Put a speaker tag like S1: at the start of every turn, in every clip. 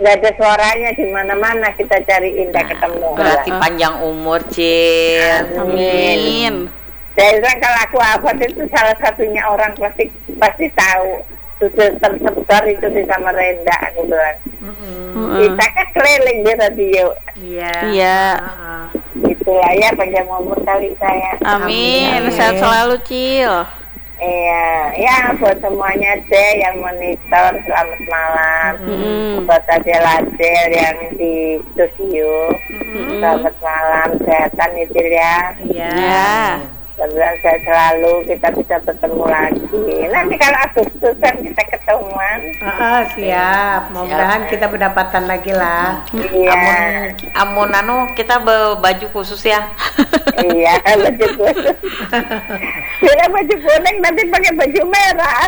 S1: nggak ada suaranya di mana-mana kita cariin nggak ketemu.
S2: Berarti panjang umur, Cil.
S3: Amin.
S1: Saya bilang kalau aku abad itu salah satunya orang pasti tahu. Sudah tersebar itu di Samarinda, aku bilang. Kita kan keliling di radio.
S3: Iya.
S1: Itulah ya panjang umur kali saya.
S3: Amin. Sehat selalu, Cil.
S1: Iya, ya buat semuanya deh yang monitor, selamat malam. Buat Adel yang di studio, selamat malam, kesehatan itu ya.
S3: Iya.
S1: Semoga sehat selalu, kita bisa bertemu lagi. Nanti kalau Agustusan kita ketemuan.
S4: Siap. Mudah-mudahan kita berdapatan lagi lah.
S1: Iya.
S2: Amun kita baju khusus ya.
S1: Iya, baju kuning. Bila baju kuning nanti pakai baju merah.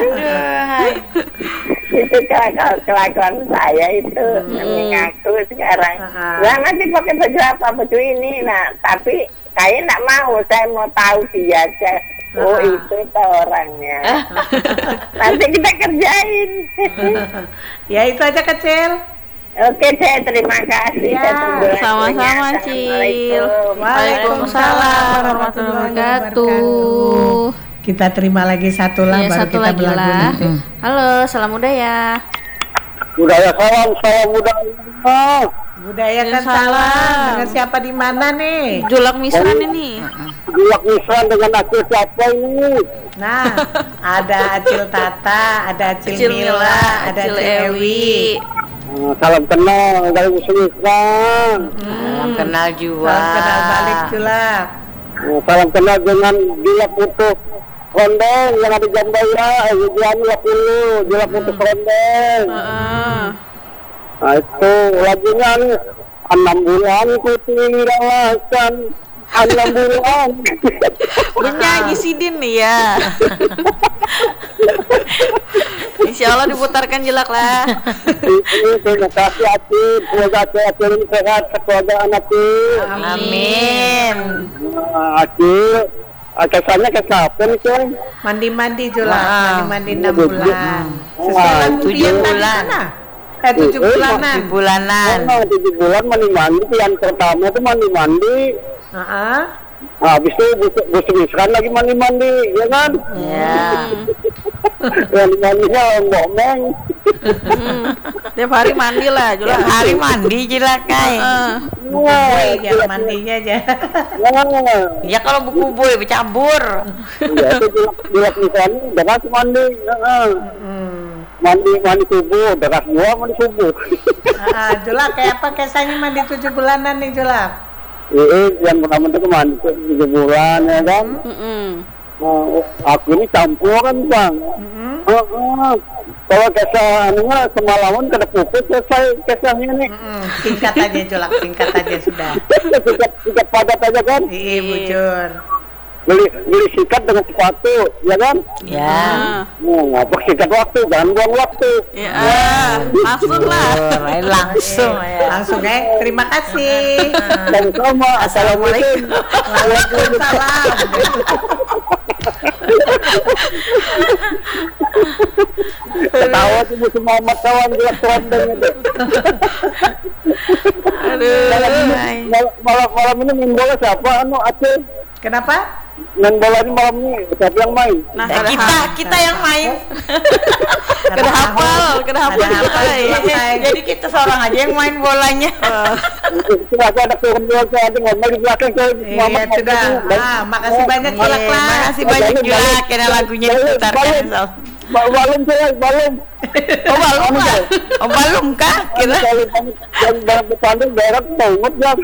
S1: Itu kelakuan saya itu. Ngaku sekarang. Nah, nanti pakai baju apa? Baju ini. Nah, tapi saya nggak mau. Saya mau tahu dia aja. Oh, itu orangnya. Nanti kita kerjain.
S4: Ya, itu aja kecil.
S1: Oke deh, terima kasih.
S4: Ya,
S3: sama-sama, Cil.
S4: Waalaikumsalam warahmatullahi wabarakatuh. Kita terima lagi satu lah, baru
S3: satu
S4: kita
S3: lagi
S4: belagu
S3: lah.
S4: nanti.
S3: Halo, salam budaya.
S5: Budaya salam budaya.
S4: Budayakan
S3: Salam.
S4: salam. Dengan siapa di mana nih?
S3: Julak Misran ini.
S5: Julak Misran dengan Acil siapa ini?
S4: Nah, ada Acil Tata, ada Acil Mila, ada
S3: Acil
S4: Acil Ewi.
S5: Salam kenal dari Misran.
S2: Salam kenal juga.
S4: Salam kenal balik Julak.
S5: Salam kenal dengan Julak Putus Rondeng yang ada Jambaya, Julian Julak Putus Rondeng. Nah itu lagunya nih 6 bulan ku tinggalkan 6 bulan.
S3: Bernyanyi Sidin nih ya. Insya Allah diputarkan jelak lah.
S5: Terima kasih Acil, semoga Acil ini sehat sekeluarga anakku.
S3: Amin.
S5: Acil, kesannya ke kapan sih?
S4: Mandi-mandi Julak, mandi 6 bulan. Sesuai lagu
S2: 7
S4: Bian tadi
S2: bulan.
S4: mana? 7 bulanan.
S2: 7 bulanan.
S5: 7 bulan mandi-mandi, yang pertama itu mandi-mandi. Habis itu Misran lagi mandi-mandi, ya kan?
S2: Iya.
S5: Mandi-mandinya ngomong.
S3: Tiap hari mandi lah, Julak.
S2: Hari mandi jelak kai.
S4: Boy, ya mandinya aja.
S2: Ya kalau buku boy bercabur.
S5: Ya itu Julak Misran deras mandi. Mandi subuh, deras gua mandi subuh.
S4: Julak, kayak apa kisahnya mandi 7 bulanan nih Julak?
S5: Yang pertama itu mandi 7 bulan ya kan. Aku ini campuran bang. Kalau kisah anunya semalaman kada pupus selesai kisahnya nih.
S4: Singkat aja Julak, singkat aja sudah.
S5: Sikat padat aja kan.
S4: Iya bujur.
S5: Beli sikat dengan sepatu, ya kan?
S2: Ya.
S5: Ngapa sikat waktu, jangan buang waktu.
S3: Ya, langsung lah.
S2: Langsung ya.
S4: Langsung terima kasih.
S5: Sama-sama. Assalamualaikum.
S4: Waalaikumsalam.
S5: Ketawa tuh musuh Muhammad kawan jelas trending itu. Malam ini main bola siapa? Acil.
S4: Kenapa?
S5: Main bola ini malam ini siapa yang main?
S3: Nah,
S2: kita yang main.
S3: Kena hafal juga.
S2: Jadi kita seorang aja yang main bolanya.
S5: Sudah ada turun bola saya ngomong di belakang ke
S4: Iya sudah. Makasih banyak Julak lah.
S2: Makasih banyak juga karena lagunya diputarkan.
S5: Balum saya, balum.
S2: Balum kah? Kita
S5: yang banyak bertanding daerah banget ya.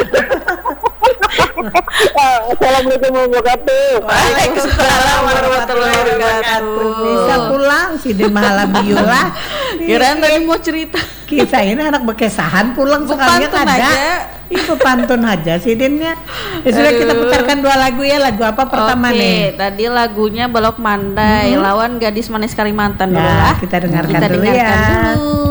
S5: Assalamualaikum warahmatullahi wabarakatuh.
S2: Waalaikumsalam warahmatullahi wabarakatuh.
S4: Bisa pulang si di malam biola.
S3: Kirain tadi mau cerita.
S4: Kisah ini anak bekesahan pulang sekalian
S3: Pantun
S4: ada.
S3: aja.
S4: Itu pantun aja sih Dinnya. Ya sudah kita putarkan 2 lagu ya. Lagu apa pertama nih?
S3: Tadi lagunya Balok Mandai lawan Gadis Manis Kalimantan dulu
S4: Ya,
S3: lah.
S4: kita dengarkan
S3: Kita
S4: dulu
S3: dengarkan
S4: ya.
S3: dulu.